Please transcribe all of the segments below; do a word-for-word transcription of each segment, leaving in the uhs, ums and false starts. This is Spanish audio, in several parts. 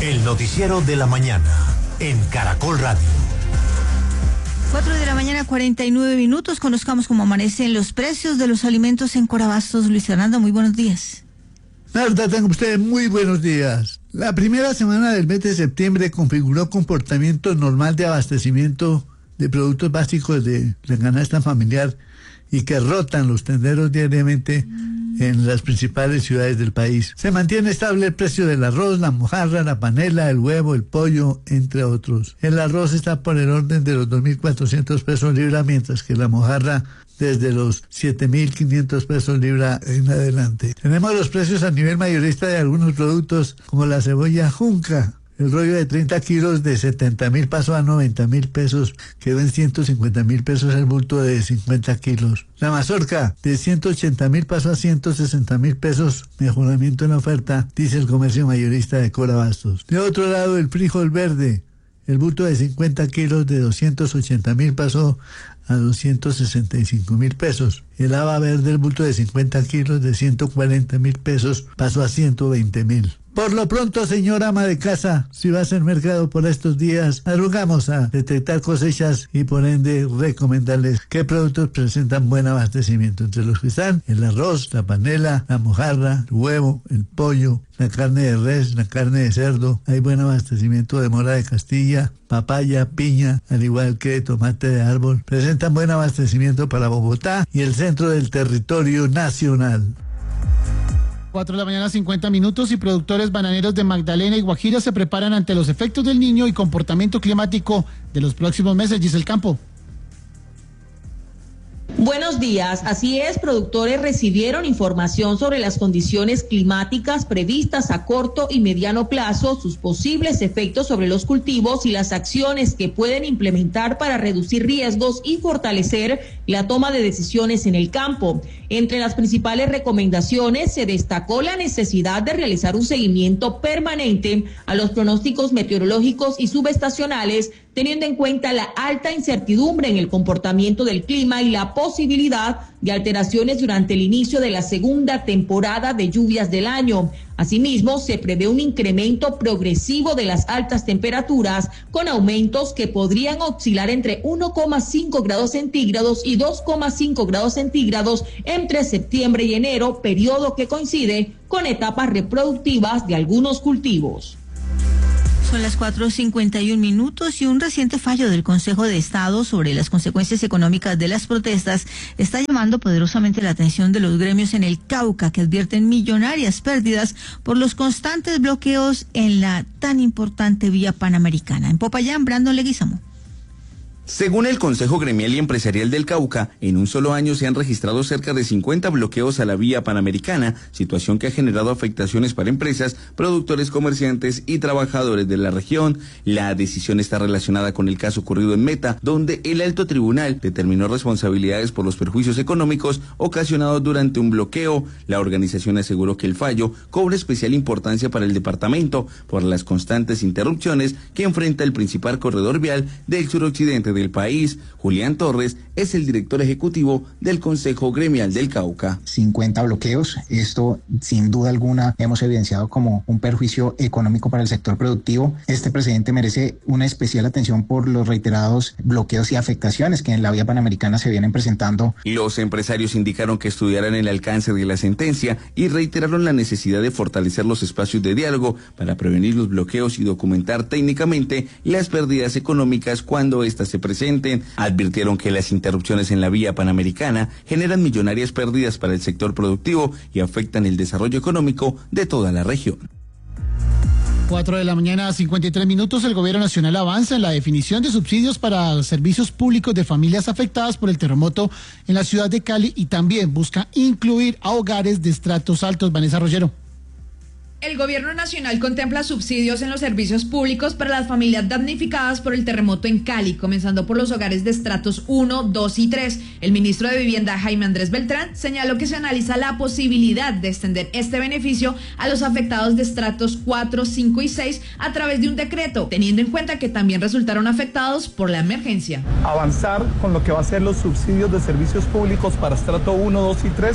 El noticiero de la mañana en Caracol Radio. cuatro de la mañana, cuarenta y nueve minutos. Conozcamos cómo amanecen los precios de los alimentos en Corabastos. Luis Fernando, muy buenos días. Marta, tengan ustedes muy buenos días. La primera semana del mes de septiembre configuró comportamiento normal de abastecimiento de productos básicos de la canasta familiar y que rotan los tenderos diariamente en las principales ciudades del país. Se mantiene estable el precio del arroz, la mojarra, la panela, el huevo, el pollo, entre otros. El arroz está por el orden de los dos mil cuatrocientos pesos libra, mientras que la mojarra desde los siete mil quinientos pesos libra en adelante. Tenemos los precios a nivel mayorista de algunos productos, como la cebolla junca. El rollo de treinta kilos de setenta mil pasó a noventa mil pesos, quedó en ciento cincuenta mil pesos el bulto de cincuenta kilos. La mazorca de ciento ochenta mil pasó a ciento sesenta mil pesos, mejoramiento en la oferta, dice el comercio mayorista de Corabastos. De otro lado, el frijol verde, el bulto de cincuenta kilos de doscientos ochenta mil pasó a doscientos sesenta y cinco mil pesos. El haba verde, el bulto de cincuenta kilos de ciento cuarenta mil pesos pasó a ciento veinte mil. Por lo pronto, señora ama de casa, si va a hacer mercado por estos días, arrugamos a detectar cosechas y por ende recomendarles qué productos presentan buen abastecimiento. Entre los que están el arroz, la panela, la mojarra, el huevo, el pollo, la carne de res, la carne de cerdo. Hay buen abastecimiento de mora de Castilla, papaya, piña, al igual que tomate de árbol. Presentan buen abastecimiento para Bogotá y el centro del territorio nacional. cuatro de la mañana, cincuenta minutos, y productores bananeros de Magdalena y Guajira se preparan ante los efectos del Niño y comportamiento climático de los próximos meses. Giselle Campo. Buenos días, así es, productores recibieron información sobre las condiciones climáticas previstas a corto y mediano plazo, sus posibles efectos sobre los cultivos y las acciones que pueden implementar para reducir riesgos y fortalecer la toma de decisiones en el campo. Entre las principales recomendaciones se destacó la necesidad de realizar un seguimiento permanente a los pronósticos meteorológicos y subestacionales, teniendo en cuenta la alta incertidumbre en el comportamiento del clima y la posibilidad de alteraciones durante el inicio de la segunda temporada de lluvias del año. Asimismo, se prevé un incremento progresivo de las altas temperaturas, con aumentos que podrían oscilar entre uno coma cinco grados centígrados y dos coma cinco grados centígrados entre septiembre y enero, periodo que coincide con etapas reproductivas de algunos cultivos. Son las cuatro cincuenta y un minutos y un reciente fallo del Consejo de Estado sobre las consecuencias económicas de las protestas está llamando poderosamente la atención de los gremios en el Cauca, que advierten millonarias pérdidas por los constantes bloqueos en la tan importante vía panamericana. En Popayán, Brandon Leguizamo. Según el Consejo Gremial y Empresarial del Cauca, en un solo año se han registrado cerca de cincuenta bloqueos a la vía panamericana, situación que ha generado afectaciones para empresas, productores, comerciantes y trabajadores de la región. La decisión está relacionada con el caso ocurrido en Meta, donde el alto tribunal determinó responsabilidades por los perjuicios económicos ocasionados durante un bloqueo. La organización aseguró que el fallo cobra especial importancia para el departamento por las constantes interrupciones que enfrenta el principal corredor vial del suroccidente del país. Julián Torres es el director ejecutivo del Consejo Gremial del Cauca. cincuenta bloqueos, esto sin duda alguna hemos evidenciado como un perjuicio económico para el sector productivo. Este precedente merece una especial atención por los reiterados bloqueos y afectaciones que en la vía panamericana se vienen presentando. Los empresarios indicaron que estudiarán el alcance de la sentencia y reiteraron la necesidad de fortalecer los espacios de diálogo para prevenir los bloqueos y documentar técnicamente las pérdidas económicas cuando éstas se presenten. Advirtieron que las interrupciones en la vía panamericana generan millonarias pérdidas para el sector productivo y afectan el desarrollo económico de toda la región. cuatro de la mañana, cincuenta y tres minutos. El gobierno nacional avanza en la definición de subsidios para servicios públicos de familias afectadas por el terremoto en la ciudad de Cali y también busca incluir a hogares de estratos altos. Vanessa Rollero. El gobierno nacional contempla subsidios en los servicios públicos para las familias damnificadas por el terremoto en Cali, comenzando por los hogares de estratos uno, dos y tres. El ministro de Vivienda, Jaime Andrés Beltrán, señaló que se analiza la posibilidad de extender este beneficio a los afectados de estratos cuatro, cinco y seis a través de un decreto, teniendo en cuenta que también resultaron afectados por la emergencia. Avanzar con lo que va a ser los subsidios de servicios públicos para estrato uno, dos y tres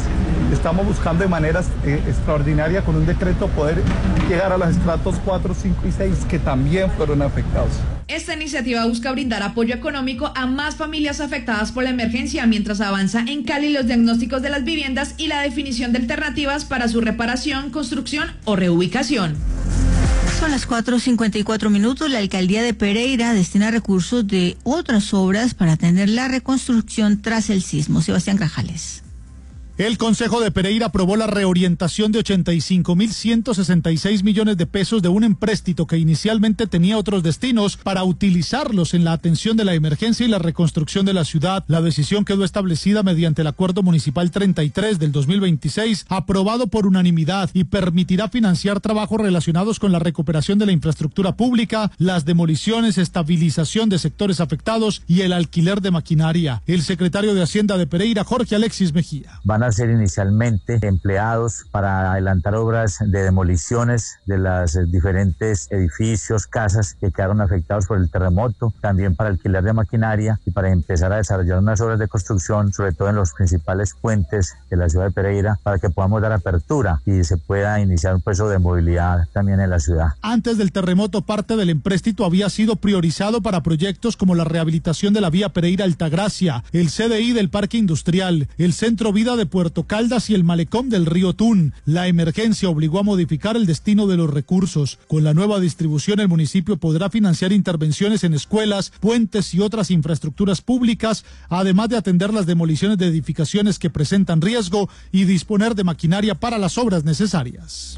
Estamos buscando de manera eh, extraordinaria con un decreto poder llegar a los estratos cuatro, cinco y seis que también fueron afectados. Esta iniciativa busca brindar apoyo económico a más familias afectadas por la emergencia mientras avanza en Cali los diagnósticos de las viviendas y la definición de alternativas para su reparación, construcción o reubicación. Son las cuatro cincuenta y cuatro minutos. La alcaldía de Pereira destina recursos de otras obras para atender la reconstrucción tras el sismo. Sebastián Grajales. El Consejo de Pereira aprobó la reorientación de ochenta y cinco mil ciento sesenta y seis millones de pesos de un empréstito que inicialmente tenía otros destinos para utilizarlos en la atención de la emergencia y la reconstrucción de la ciudad. La decisión quedó establecida mediante el Acuerdo Municipal treinta y tres del dos mil veintiséis, aprobado por unanimidad, y permitirá financiar trabajos relacionados con la recuperación de la infraestructura pública, las demoliciones, estabilización de sectores afectados y el alquiler de maquinaria. El secretario de Hacienda de Pereira, Jorge Alexis Mejía. Van a ser inicialmente empleados para adelantar obras de demoliciones de los diferentes edificios, casas que quedaron afectados por el terremoto, también para alquiler de maquinaria y para empezar a desarrollar unas obras de construcción, sobre todo en los principales puentes de la ciudad de Pereira, para que podamos dar apertura y se pueda iniciar un proceso de movilidad también en la ciudad. Antes del terremoto, parte del empréstito había sido priorizado para proyectos como la rehabilitación de la vía Pereira-Altagracia, el C D I del Parque Industrial, el Centro Vida de Puerto Caldas y el malecón del río Tun. La emergencia obligó a modificar el destino de los recursos. Con la nueva distribución, el municipio podrá financiar intervenciones en escuelas, puentes y otras infraestructuras públicas, además de atender las demoliciones de edificaciones que presentan riesgo y disponer de maquinaria para las obras necesarias.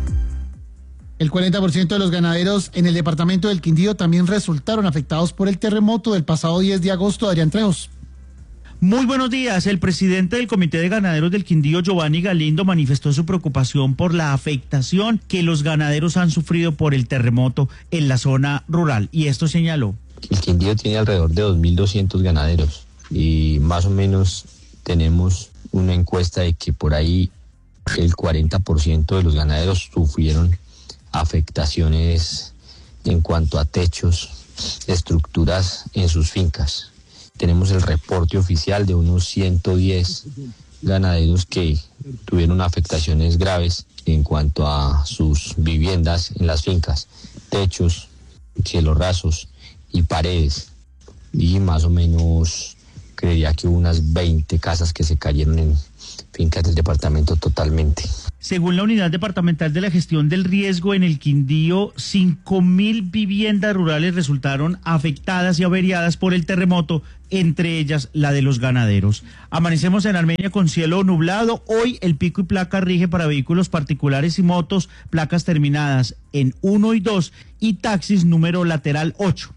El cuarenta por ciento de los ganaderos en el departamento del Quindío también resultaron afectados por el terremoto del pasado diez de agosto. Adrián Trejos. Muy buenos días. El presidente del Comité de Ganaderos del Quindío, Giovanni Galindo, manifestó su preocupación por la afectación que los ganaderos han sufrido por el terremoto en la zona rural. Y esto señaló. El Quindío tiene alrededor de dos mil doscientos ganaderos y más o menos tenemos una encuesta de que por ahí el cuarenta por ciento de los ganaderos sufrieron afectaciones en cuanto a techos, estructuras en sus fincas. Tenemos el reporte oficial de unos ciento diez ganaderos que tuvieron afectaciones graves en cuanto a sus viviendas en las fincas, techos, cielos rasos y paredes. Y más o menos creería que hubo unas veinte casas que se cayeron en fincas del departamento totalmente. Según la Unidad Departamental de la Gestión del Riesgo en el Quindío, cinco mil viviendas rurales resultaron afectadas y averiadas por el terremoto, entre ellas la de los ganaderos. Amanecemos en Armenia con cielo nublado. Hoy el pico y placa rige para vehículos particulares y motos, placas terminadas en uno y dos y taxis número lateral ocho.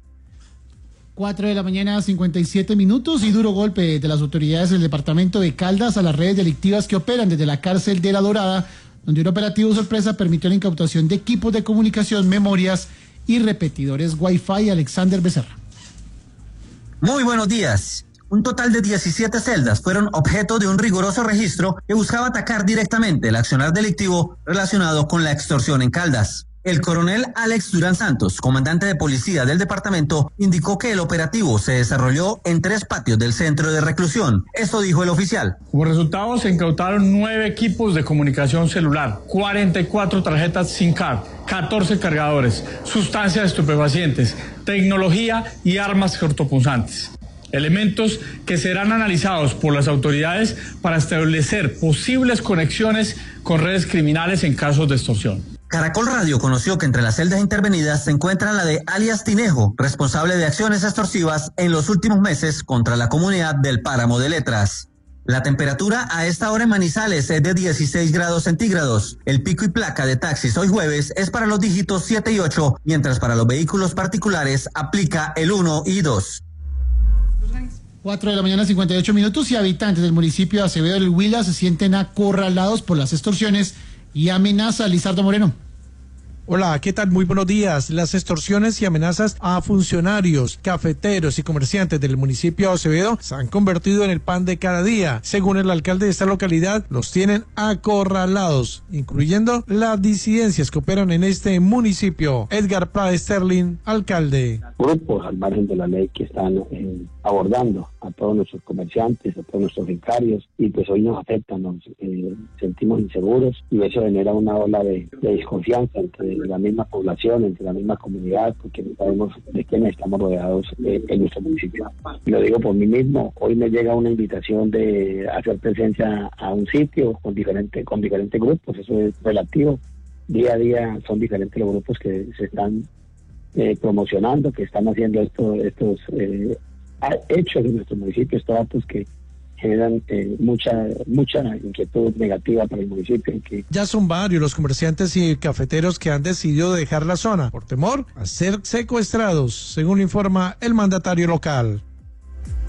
Cuatro de la mañana, cincuenta y siete minutos, y duro golpe de las autoridades del departamento de Caldas a las redes delictivas que operan desde la cárcel de La Dorada, donde un operativo sorpresa permitió la incautación de equipos de comunicación, memorias y repetidores Wi-Fi. Alexander Becerra. Muy buenos días. Un total de diecisiete celdas fueron objeto de un riguroso registro que buscaba atacar directamente el accionar delictivo relacionado con la extorsión en Caldas. El coronel Alex Durán Santos, comandante de policía del departamento, indicó que el operativo se desarrolló en tres patios del centro de reclusión. Esto dijo el oficial. Como resultado, se incautaron nueve equipos de comunicación celular, cuarenta y cuatro tarjetas SIM card, catorce cargadores, sustancias estupefacientes, tecnología y armas cortopunzantes. Elementos que serán analizados por las autoridades para establecer posibles conexiones con redes criminales en casos de extorsión. Caracol Radio conoció que entre las celdas intervenidas se encuentra la de alias Tinejo, responsable de acciones extorsivas en los últimos meses contra la comunidad del Páramo de Letras. La temperatura a esta hora en Manizales es de dieciséis grados centígrados. El pico y placa de taxis hoy jueves es para los dígitos siete y ocho, mientras para los vehículos particulares aplica el uno y dos. Cuatro de la mañana, cincuenta y ocho minutos, y habitantes del municipio de Acevedo del Huila se sienten acorralados por las extorsiones y amenaza. Lizardo Moreno. Hola, ¿qué tal? Muy buenos días. Las extorsiones y amenazas a funcionarios, cafeteros y comerciantes del municipio de Acevedo se han convertido en el pan de cada día. Según el alcalde de esta localidad, los tienen acorralados, incluyendo las disidencias que operan en este municipio. Edgar Prade Sterling, alcalde. Grupos al margen de la ley que están eh, abordando a todos nuestros comerciantes, a todos nuestros bancarios, y pues hoy nos afectan, nos eh, sentimos inseguros y eso genera una ola de, de desconfianza entre la misma población, entre la misma comunidad, porque no sabemos de quiénes estamos rodeados eh, en nuestro municipio. Y lo digo por mí mismo, hoy me llega una invitación de hacer presencia a un sitio con diferentes, con diferentes grupos, eso es relativo. Día a día son diferentes los grupos que se están eh, promocionando, que están haciendo esto, estos eh, hechos en nuestro municipio, estos actos que generan eh, mucha mucha inquietud negativa para el municipio. Que... Ya son varios los comerciantes y cafeteros que han decidido dejar la zona por temor a ser secuestrados, según informa el mandatario local.